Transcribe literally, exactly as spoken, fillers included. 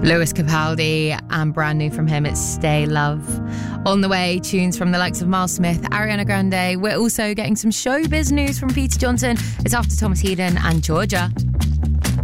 Lewis Capaldi, and brand new from him, it's Stay Love. On the way, tunes from the likes of Miles Smith, Ariana Grande. We're also getting some showbiz news from Peter Johnson. It's after Thomas Heden and Georgia.